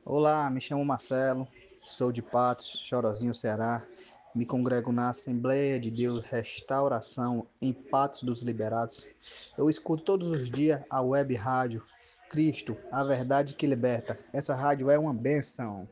Olá, me chamo Marcelo, sou de Patos, Chorozinho, Ceará. Me congrego na Assembleia de Deus Restauração em Patos dos Liberados. Eu escuto todos os dias a web rádio Cristo, a verdade que liberta. Essa rádio é uma benção.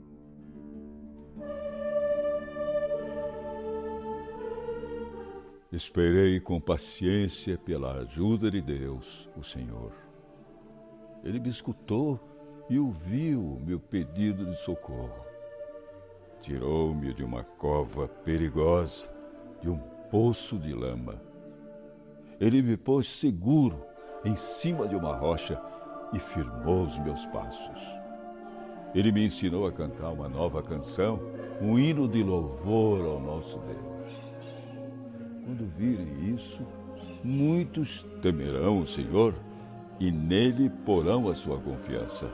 Esperei com paciência pela ajuda de Deus, o Senhor. Ele me escutou e ouviu o meu pedido de socorro. Tirou-me de uma cova perigosa, de um poço de lama. Ele me pôs seguro em cima de uma rocha e firmou os meus passos. Ele me ensinou a cantar uma nova canção, um hino de louvor ao nosso Deus. Quando virem isso, muitos temerão o Senhor e nele porão a sua confiança.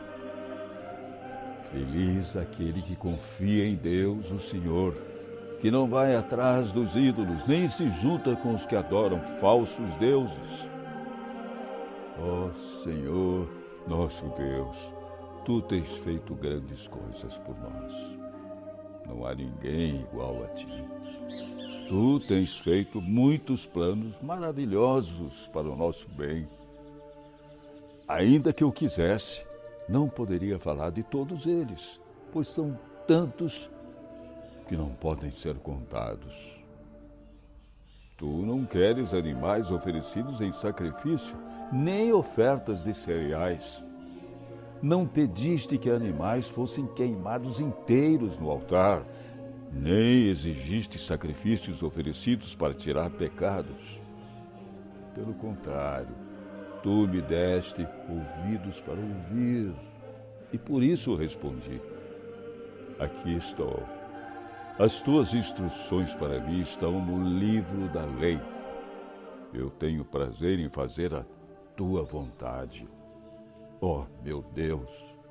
Feliz aquele que confia em Deus, o Senhor, que não vai atrás dos ídolos, nem se junta com os que adoram falsos deuses. Ó Senhor, nosso Deus, Tu tens feito grandes coisas por nós. Não há ninguém igual a Ti. Tu tens feito muitos planos maravilhosos para o nosso bem. Ainda que eu quisesse, não poderia falar de todos eles, pois são tantos que não podem ser contados. Tu não queres animais oferecidos em sacrifício, nem ofertas de cereais. Não pediste que animais fossem queimados inteiros no altar, nem exigiste sacrifícios oferecidos para tirar pecados. Pelo contrário, Tu me deste ouvidos para ouvir, e por isso respondi. Aqui estou. As Tuas instruções para mim estão no livro da lei. Eu tenho prazer em fazer a Tua vontade. Ó, meu Deus,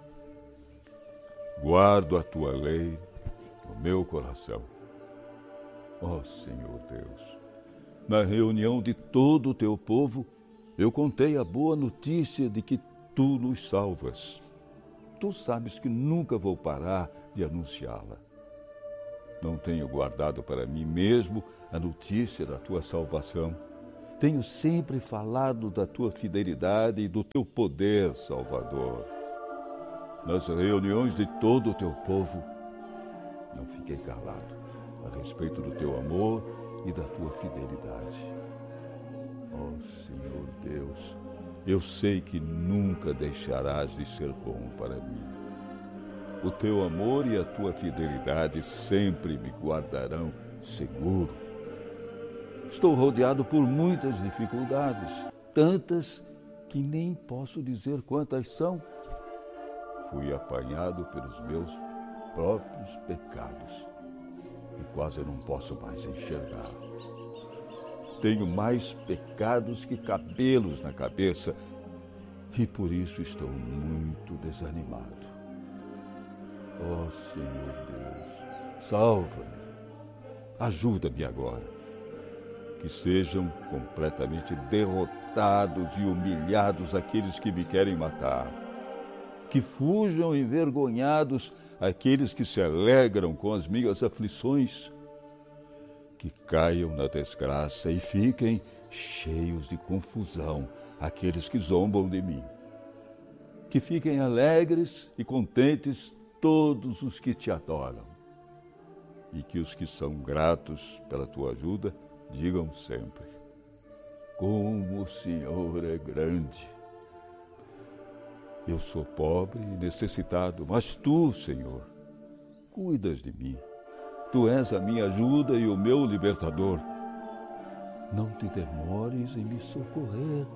guardo a Tua lei no meu coração. Ó Senhor Deus, na reunião de todo o Teu povo, eu contei a boa notícia de que Tu nos salvas. Tu sabes que nunca vou parar de anunciá-la. Não tenho guardado para mim mesmo a notícia da Tua salvação. Tenho sempre falado da Tua fidelidade e do Teu poder, Salvador. Nas reuniões de todo o Teu povo, não fiquei calado a respeito do Teu amor e da Tua fidelidade. Ó Senhor Deus, eu sei que nunca deixarás de ser bom para mim. O Teu amor e a Tua fidelidade sempre me guardarão seguro. Estou rodeado por muitas dificuldades, tantas que nem posso dizer quantas são. Fui apanhado pelos meus próprios pecados e quase não posso mais enxergar. Tenho mais pecados que cabelos na cabeça e por isso estou muito desanimado. Ó Senhor Deus, salva-me, ajuda-me agora. Que sejam completamente derrotados e humilhados aqueles que me querem matar. Que fujam envergonhados aqueles que se alegram com as minhas aflições. Que caiam na desgraça e fiquem cheios de confusão aqueles que zombam de mim. Que fiquem alegres e contentes todos os que Te adoram. E que os que são gratos pela Tua ajuda digam sempre: como o Senhor é grande. Eu sou pobre e necessitado, mas Tu, Senhor, cuidas de mim. Tu és a minha ajuda e o meu libertador. Não te demores em me socorrer.